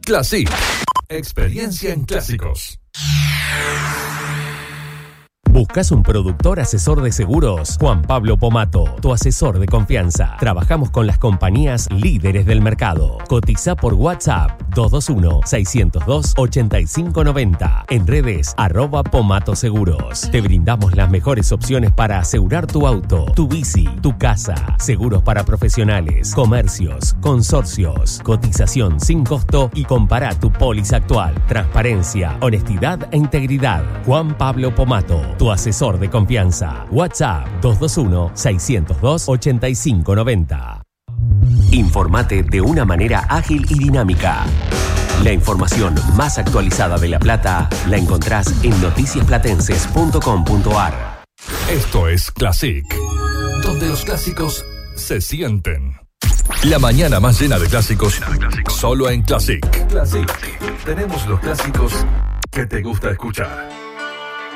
Classic. Experiencia en clásicos. ¿Buscas un productor asesor de seguros? Juan Pablo Pomato, tu asesor de confianza. Trabajamos con las compañías líderes del mercado. Cotiza por WhatsApp 221-602-8590. En redes @Pomato Seguros. Te brindamos las mejores opciones para asegurar tu auto, tu bici, tu casa. Seguros para profesionales, comercios, consorcios. Cotización sin costo y compara tu póliza actual. Transparencia, honestidad e integridad. Juan Pablo Pomato, tu asesor de confianza. WhatsApp 221-602-8590. Informate de una manera ágil y dinámica. La información más actualizada de La Plata la encontrás en noticiasplatenses.com.ar. Esto es Classic, donde los clásicos se sienten. La mañana más llena de clásicos, solo en Classic. Classic. Tenemos los clásicos que te gusta escuchar.